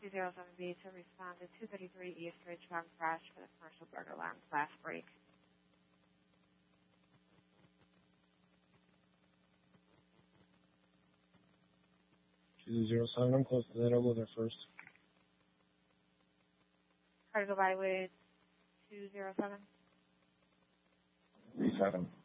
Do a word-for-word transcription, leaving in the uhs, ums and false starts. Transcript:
two zero seven B to respond to two thirty-three East Ridge Farm crash for the commercial burger alarm flash break. two zero seven, I'm close to that. I'll go there first. Cargo Byway two zero seven. three seven.